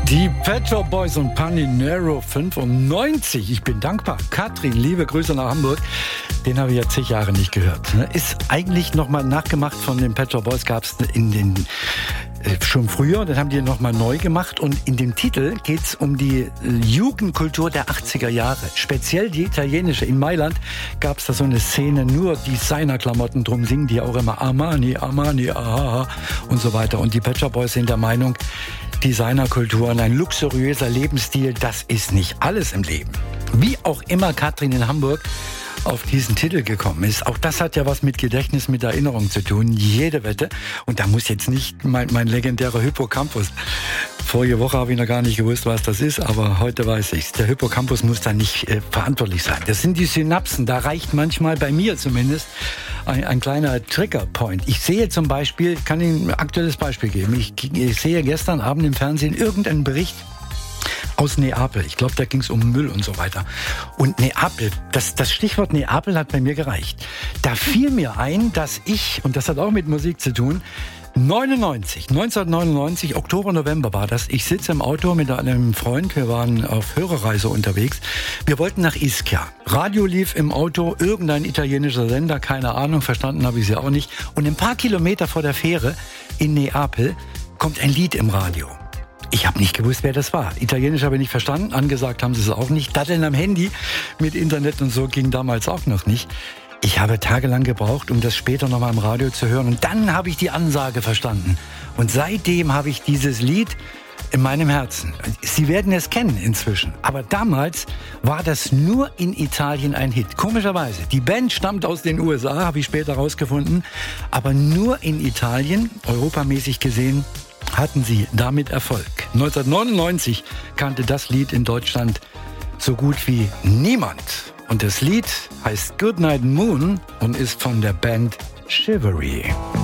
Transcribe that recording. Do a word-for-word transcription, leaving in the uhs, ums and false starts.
Die Pet Shop Boys und Paninero fünfundneunzig. Ich bin dankbar. Katrin, liebe Grüße nach Hamburg. Den habe ich ja zig Jahre nicht gehört. Ist eigentlich nochmal nachgemacht von den Pet Shop Boys. Gab es in den äh, schon früher. Dann haben die nochmal neu gemacht. Und in dem Titel geht es um die Jugendkultur der achtziger Jahre. Speziell die italienische. In Mailand gab es da so eine Szene, nur Designerklamotten. Drum singen die auch immer Armani, Armani, aha und so weiter. Und die Pet Shop Boys sind der Meinung, Designerkultur und ein luxuriöser Lebensstil, das ist nicht alles im Leben. Wie auch immer Katrin in Hamburg auf diesen Titel gekommen ist, auch das hat ja was mit Gedächtnis, mit Erinnerung zu tun, jede Wette. Und da muss jetzt nicht mein, mein legendärer Hippocampus. Vorige Woche habe ich noch gar nicht gewusst, was das ist, aber heute weiß ich's. Der Hippocampus muss da nicht äh, verantwortlich sein. Das sind die Synapsen, da reicht manchmal, bei mir zumindest, ein, ein kleiner Triggerpoint. Ich sehe zum Beispiel, ich kann Ihnen ein aktuelles Beispiel geben, ich, ich sehe gestern Abend im Fernsehen irgendeinen Bericht aus Neapel. Ich glaube, da ging es um Müll und so weiter. Und Neapel, das, das Stichwort Neapel hat bei mir gereicht. Da fiel mir ein, dass ich, und das hat auch mit Musik zu tun, neunundneunzig, neunzehnhundertneunundneunzig, Oktober, November war das. Ich sitze im Auto mit einem Freund, wir waren auf Hörerreise unterwegs. Wir wollten nach Ischia. Radio lief im Auto, irgendein italienischer Sender, keine Ahnung, verstanden habe ich sie auch nicht. Und ein paar Kilometer vor der Fähre in Neapel kommt ein Lied im Radio. Ich habe nicht gewusst, wer das war. Italienisch habe ich nicht verstanden, angesagt haben sie es auch nicht. Datteln am Handy mit Internet und so ging damals auch noch nicht. Ich habe tagelang gebraucht, um das später noch mal im Radio zu hören. Und dann habe ich die Ansage verstanden. Und seitdem habe ich dieses Lied in meinem Herzen. Sie werden es kennen inzwischen. Aber damals war das nur in Italien ein Hit. Komischerweise. Die Band stammt aus den U S A, habe ich später rausgefunden. Aber nur in Italien, europamäßig gesehen, hatten sie damit Erfolg. neunzehnhundertneunundneunzig kannte das Lied in Deutschland so gut wie niemand. Und das Lied heißt Goodnight Moon und ist von der Band Shivery.